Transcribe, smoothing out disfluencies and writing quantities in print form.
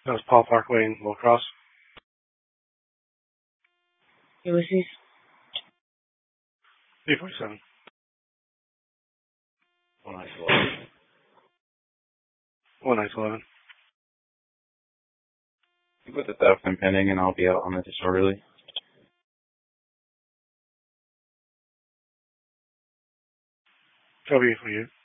That was Paul Parkway in Lacrosse. Ulysses. 347. 1911. 1911. You put the theft and pending, and I'll be out on the disorderly. That'll be for you.